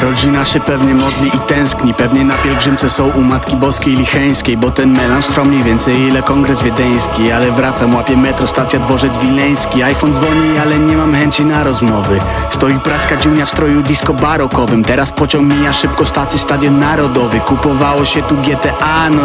Rodzina się pewnie modli i tęskni. Pewnie na pielgrzymce są u Matki Boskiej Licheńskiej, bo ten melanż trwał mniej więcej ile kongres wiedeński. Ale wracam, łapię metro, stacja Dworzec Wileński. iPhone dzwoni, ale nie mam chęci na rozmowy. Stoi praska dziunia w stroju disco barokowym. Teraz pociąg mija szybko stację Stadion Narodowy. Kupowało się tu GTA, no